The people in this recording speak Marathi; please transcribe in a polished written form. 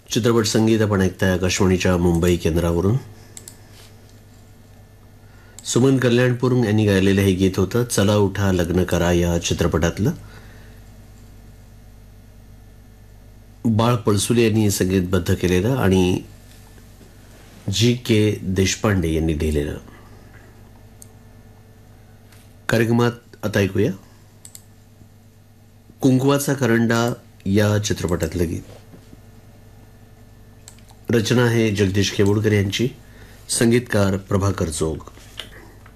चित्रपट संगीत आपण ऐकताय आकाशवाणीच्या मुंबई केंद्रावरून. सुमन कल्याणपूर यांनी गायलेलं हे गीत होतं चला उठा लग्न करा या चित्रपटातलं. बाळ पळसुले यांनी हे संगीतबद्ध केलेलं आणि G.K. देशपांडे यांनी लिहिलेलं. कार्यक्रमात आता ऐकूया कुंकवाचा करंडा या चित्रपटातलं गीत. रचना आहे जगदीश केबुडकर यांची, संगीतकार प्रभाकर जोग.